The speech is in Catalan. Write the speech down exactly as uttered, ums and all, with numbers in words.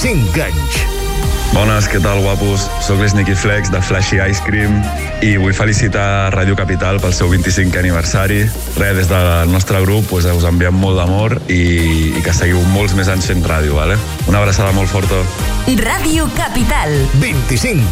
vint-i-cinc anys. Bones, què tal, guapos? Soc l'Sneaky Flex de Flashy Ice Cream i vull felicitar Ràdio Capital pel seu vint-i-cinquè aniversari. Res, des del nostre grup pues, us enviem molt d'amor i, i que seguiu molts més anys fent ràdio, vale? Una abraçada molt forta. Ràdio Capital. vint-i-cinc